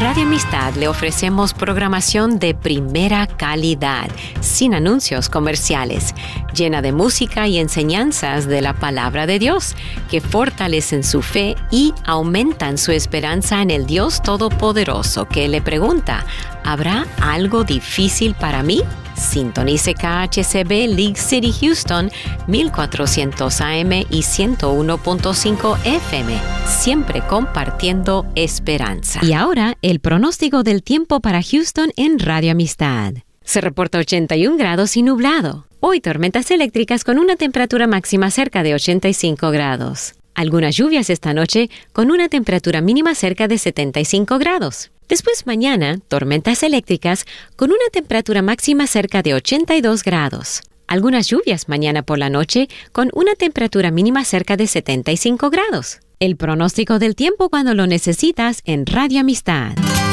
Radio Amistad le ofrecemos programación de primera calidad, sin anuncios comerciales, llena de música y enseñanzas de la palabra de Dios, que fortalecen su fe y aumentan su esperanza en el Dios Todopoderoso, que le pregunta: ¿habrá algo difícil para mí? Sintonice KHCB League City Houston 1400 AM y 101.5 FM, siempre compartiendo esperanza. Y ahora, el pronóstico del tiempo para Houston en Radio Amistad. Se reporta 81 grados y nublado. Hoy tormentas eléctricas con una temperatura máxima cerca de 85 grados. Algunas lluvias esta noche con una temperatura mínima cerca de 75 grados. Después mañana, tormentas eléctricas con una temperatura máxima cerca de 82 grados. Algunas lluvias mañana por la noche con una temperatura mínima cerca de 75 grados. El pronóstico del tiempo cuando lo necesitas en Radio Amistad.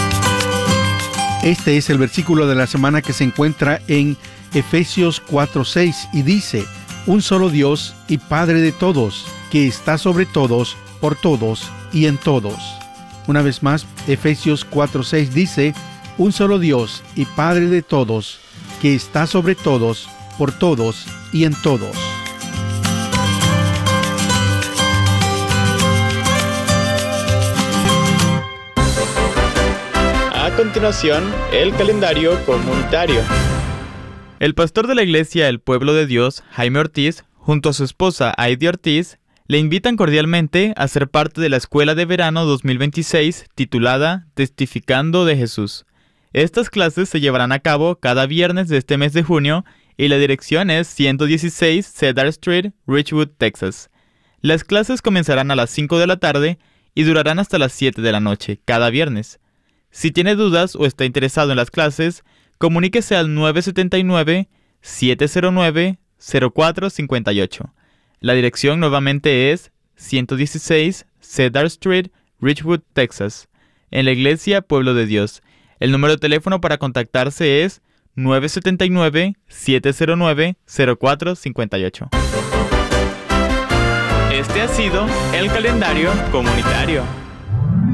Este es el versículo de la semana que se encuentra en Efesios 4:6 y dice: un solo Dios y Padre de todos, que está sobre todos, por todos y en todos. Una vez más, Efesios 4:6 dice: un solo Dios y Padre de todos, que está sobre todos, por todos y en todos. A continuación, el calendario comunitario. El pastor de la iglesia El Pueblo de Dios, Jaime Ortiz, junto a su esposa Heidi Ortiz, le invitan cordialmente a ser parte de la Escuela de Verano 2026 titulada Testificando de Jesús. Estas clases se llevarán a cabo cada viernes de este mes de junio y la dirección es 116 Cedar Street, Richwood, Texas. Las clases comenzarán a las 5 de la tarde y durarán hasta las 7 de la noche, cada viernes. Si tiene dudas o está interesado en las clases, comuníquese al 979-709-0458. La dirección nuevamente es 116 Cedar Street, Richwood, Texas, en la iglesia Pueblo de Dios. El número de teléfono para contactarse es 979-709-0458. Este ha sido el calendario comunitario.